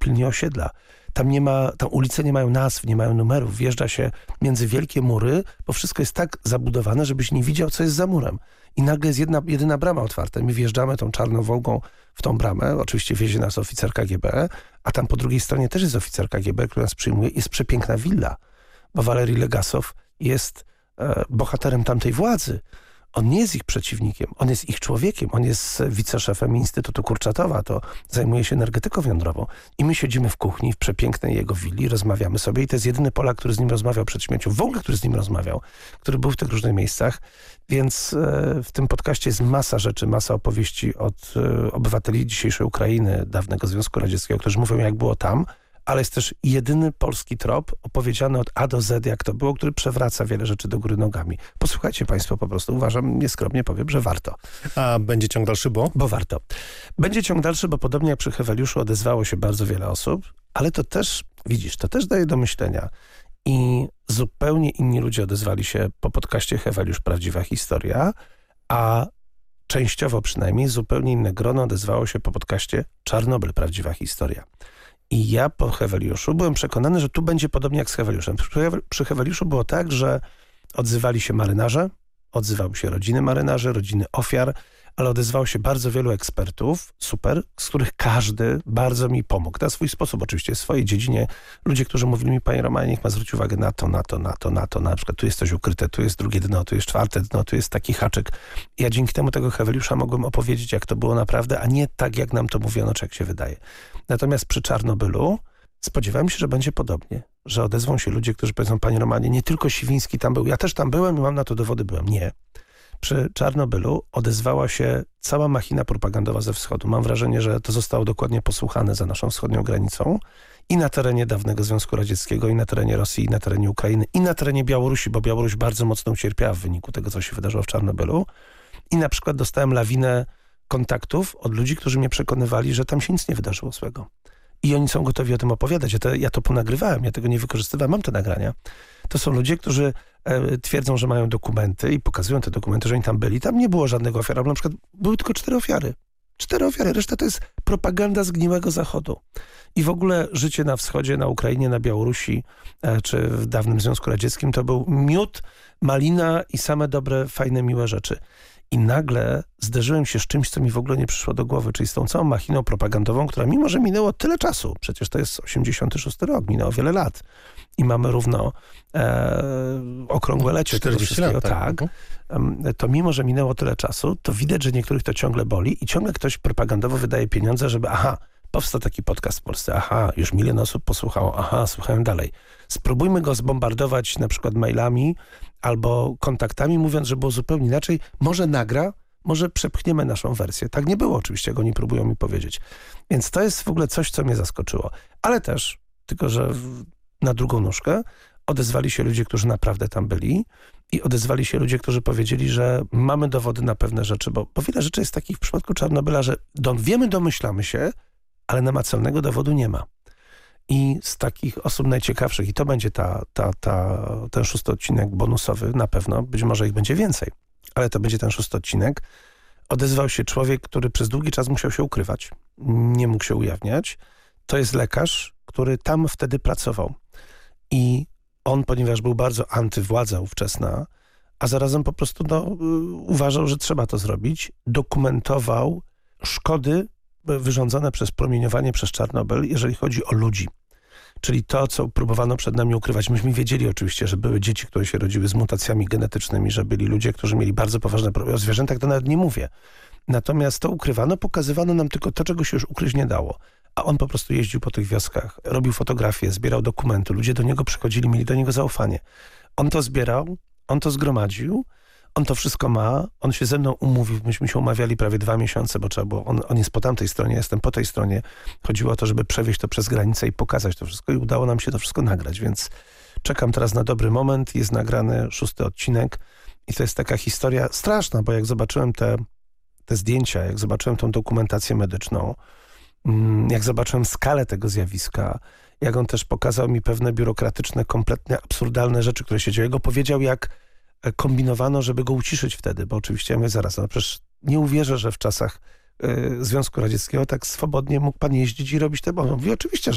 pilnie osiedla. Tam ulice nie mają nazw, nie mają numerów. Wjeżdża się między wielkie mury, bo wszystko jest tak zabudowane, żebyś nie widział, co jest za murem. I nagle jest jedyna brama otwarta. My wjeżdżamy tą czarną Wołgą w tą bramę. Oczywiście wiezie nas oficer KGB, a tam po drugiej stronie też jest oficer KGB, który nas przyjmuje. Jest przepiękna willa, bo Walery Legasow jest bohaterem tamtej władzy. On nie jest ich przeciwnikiem, on jest ich człowiekiem, on jest wiceszefem Instytutu Kurczatowa, to zajmuje się energetyką jądrową. I my siedzimy w kuchni w przepięknej jego willi, rozmawiamy sobie i to jest jedyny Polak, który z nim rozmawiał przed śmiercią, w ogóle który z nim rozmawiał, który był w tych różnych miejscach. Więc w tym podcaście jest masa rzeczy, masa opowieści od obywateli dzisiejszej Ukrainy, dawnego Związku Radzieckiego, którzy mówią, jak było tam, ale jest też jedyny polski trop opowiedziany od A do Z, jak to było, który przewraca wiele rzeczy do góry nogami. Posłuchajcie państwo, po prostu uważam, nieskromnie powiem, że warto. A będzie ciąg dalszy, bo? Bo warto. Będzie ciąg dalszy, bo podobnie jak przy Heweliuszu odezwało się bardzo wiele osób, ale to też, widzisz, to też daje do myślenia. I zupełnie inni ludzie odezwali się po podcaście Heweliusz Prawdziwa Historia, a częściowo przynajmniej zupełnie inne grono odezwało się po podcaście Czarnobyl Prawdziwa Historia. I ja po Heweliuszu byłem przekonany, że tu będzie podobnie jak z Heweliuszem. Przy Heweliuszu było tak, że odzywali się marynarze, odzywały się rodziny marynarzy, rodziny ofiar, ale odezwało się bardzo wielu ekspertów, super, z których każdy bardzo mi pomógł. Na swój sposób oczywiście, w swojej dziedzinie. Ludzie, którzy mówili mi, panie Romanie, niech ma zwrócić uwagę na to. Na przykład tu jest coś ukryte, tu jest drugie dno, tu jest czwarte dno, tu jest taki haczyk. Ja dzięki temu tego Heweliusza mogłem opowiedzieć, jak to było naprawdę, a nie tak, jak nam to mówiono, czy jak się wydaje. Natomiast przy Czarnobylu spodziewałem się, że będzie podobnie. Że odezwą się ludzie, którzy powiedzą, panie Romanie, nie tylko Siwiński tam był, ja też tam byłem i mam na to dowody, byłem. Nie. Przy Czarnobylu odezwała się cała machina propagandowa ze wschodu. Mam wrażenie, że to zostało dokładnie posłuchane za naszą wschodnią granicą i na terenie dawnego Związku Radzieckiego, i na terenie Rosji, i na terenie Ukrainy, i na terenie Białorusi, bo Białoruś bardzo mocno ucierpiała w wyniku tego, co się wydarzyło w Czarnobylu. I na przykład dostałem lawinę kontaktów od ludzi, którzy mnie przekonywali, że tam się nic nie wydarzyło złego. I oni są gotowi o tym opowiadać. Ja to ponagrywałem, ja tego nie wykorzystywałem, mam te nagrania. To są ludzie, którzy twierdzą, że mają dokumenty i pokazują te dokumenty, że oni tam byli. Tam nie było żadnego ofiary, albo na przykład były tylko 4 ofiary. 4 ofiary, reszta to jest propaganda zgniłego Zachodu. I w ogóle życie na wschodzie, na Ukrainie, na Białorusi, czy w dawnym Związku Radzieckim to był miód, malina i same dobre, fajne, miłe rzeczy. I nagle zderzyłem się z czymś, co mi w ogóle nie przyszło do głowy, czyli z tą całą machiną propagandową, która mimo, że minęło tyle czasu, przecież to jest 86 rok, minęło wiele lat i mamy równo okrągłolecie tego wszystkiego, tak. To mimo, że minęło tyle czasu, to widać, że niektórych to ciągle boli i ciągle ktoś propagandowo wydaje pieniądze, żeby powstał taki podcast w Polsce, już 1 000 000 osób posłuchało, słuchają dalej. Spróbujmy go zbombardować na przykład mailami albo kontaktami, mówiąc, że było zupełnie inaczej. Może nagra, może przepchniemy naszą wersję. Tak nie było oczywiście, jak oni próbują mi powiedzieć. Więc to jest w ogóle coś, co mnie zaskoczyło. Ale też, tylko że na drugą nóżkę, odezwali się ludzie, którzy naprawdę tam byli i odezwali się ludzie, którzy powiedzieli, że mamy dowody na pewne rzeczy, bo wiele rzeczy jest takich w przypadku Czarnobyla, że wiemy, domyślamy się, ale namacalnego dowodu nie ma. I z takich osób najciekawszych, i to będzie ten 6. odcinek bonusowy na pewno, być może ich będzie więcej, ale to będzie ten 6. odcinek, odezwał się człowiek, który przez długi czas musiał się ukrywać, nie mógł się ujawniać. To jest lekarz, który tam wtedy pracował. I on, ponieważ był bardzo antywładza ówczesna, a zarazem po prostu uważał, że trzeba to zrobić, dokumentował szkody wyrządzone przez promieniowanie przez Czarnobyl, jeżeli chodzi o ludzi. Czyli to, co próbowano przed nami ukrywać. Myśmy wiedzieli oczywiście, że były dzieci, które się rodziły z mutacjami genetycznymi, że byli ludzie, którzy mieli bardzo poważne problemy. O zwierzętach to nawet nie mówię. Natomiast to ukrywano, pokazywano nam tylko to, czego się już ukryć nie dało. A on po prostu jeździł po tych wioskach, robił fotografie, zbierał dokumenty. Ludzie do niego przychodzili, mieli do niego zaufanie. On to zbierał, on to zgromadził, on to wszystko ma, on się ze mną umówił, myśmy się umawiali prawie 2 miesiące, bo trzeba było, on jest po tamtej stronie, jestem po tej stronie. Chodziło o to, żeby przewieźć to przez granicę i pokazać to wszystko i udało nam się to wszystko nagrać, więc czekam teraz na dobry moment, jest nagrany 6. odcinek i to jest taka historia straszna, bo jak zobaczyłem te zdjęcia, jak zobaczyłem tą dokumentację medyczną, jak zobaczyłem skalę tego zjawiska, jak on też pokazał mi pewne biurokratyczne, kompletnie absurdalne rzeczy, które się dzieją. Powiedział, jak kombinowano, żeby go uciszyć wtedy, bo oczywiście ja mówię zaraz, przecież nie uwierzę, że w czasach Związku Radzieckiego tak swobodnie mógł pan jeździć i robić te bomby. Mówi, oczywiście, że